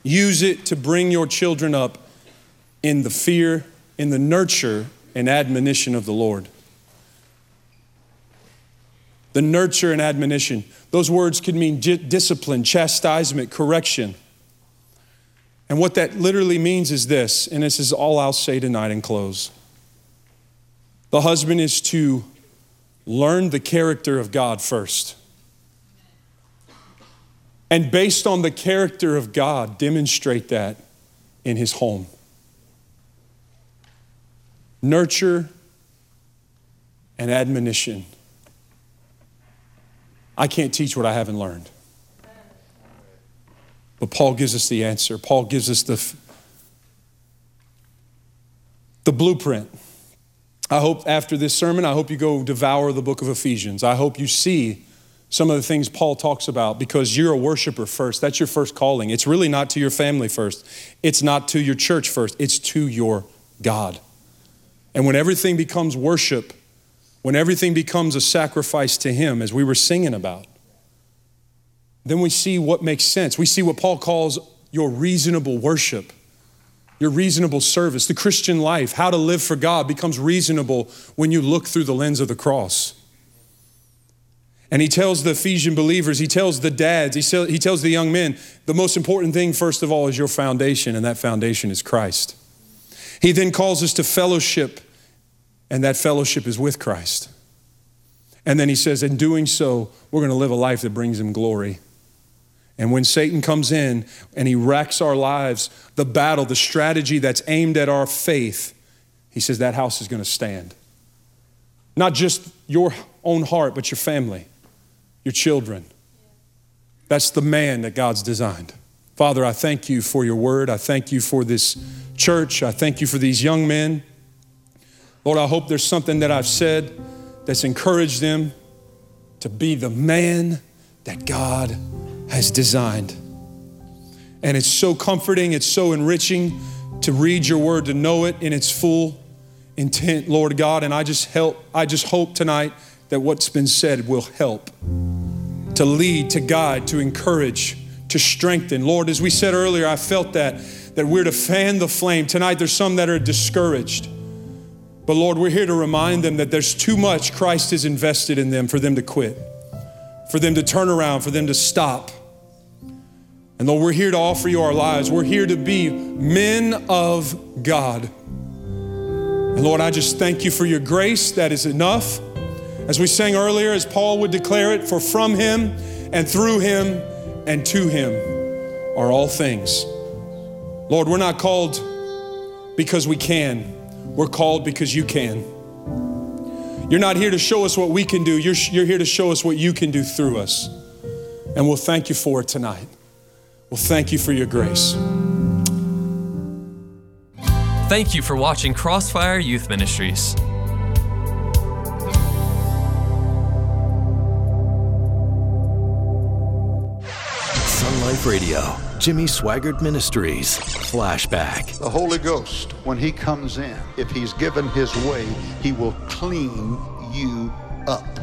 Use it to bring your children up in the fear, in the nurture and admonition of the Lord. The nurture and admonition. Those words could mean discipline, chastisement, correction. And what that literally means is this, and this is all I'll say tonight and close. The husband is to learn the character of God first. And based on the character of God, demonstrate that in his home. Nurture and admonition. I can't teach what I haven't learned. But Paul gives us the answer. Paul gives us the blueprint. I hope after this sermon, I hope you go devour the book of Ephesians. I hope you see some of the things Paul talks about, because you're a worshiper first. That's your first calling. It's really not to your family first. It's not to your church first. It's to your God. And when everything becomes worship, when everything becomes a sacrifice to him, as we were singing about, then we see what makes sense. We see what Paul calls your reasonable worship, your reasonable service. The Christian life, how to live for God, becomes reasonable when you look through the lens of the cross. And he tells the Ephesian believers, he tells the dads, he tells the young men, the most important thing, first of all, is your foundation, and that foundation is Christ. He then calls us to fellowship, and that fellowship is with Christ. And then he says, in doing so, we're going to live a life that brings him glory. And when Satan comes in and he wrecks our lives, the battle, the strategy that's aimed at our faith, he says that house is going to stand. Not just your own heart, but your family, your children. That's the man that God's designed. Father, I thank you for your word. I thank you for this church. I thank you for these young men. Lord, I hope there's something that I've said that's encouraged them to be the man that God has designed. And it's so comforting, it's so enriching to read your word, to know it in its full intent, Lord God. And I just hope tonight that what's been said will help to lead, to guide, to encourage, to strengthen. Lord, as we said earlier, I felt that we're to fan the flame. Tonight, there's some that are discouraged. But Lord, we're here to remind them that there's too much Christ has invested in them for them to quit, for them to turn around, for them to stop. And Lord, we're here to offer you our lives. We're here to be men of God. And Lord, I just thank you for your grace. That is enough. As we sang earlier, as Paul would declare it, for from him and through him and to him are all things. Lord, we're not called because we can. We're called because you can. You're not here to show us what we can do. You're here to show us what you can do through us. And we'll thank you for it tonight. We'll thank you for your grace. Thank you for watching Crossfire Youth Ministries. Sun Life Radio, Jimmy Swaggart Ministries, Flashback. The Holy Ghost, when he comes in, if he's given his way, he will clean you up.